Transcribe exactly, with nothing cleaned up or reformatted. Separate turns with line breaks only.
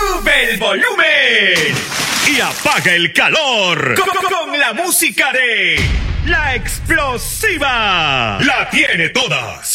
Sube el volumen y apaga el calor con, con la música de La Explosiva. La tiene todas.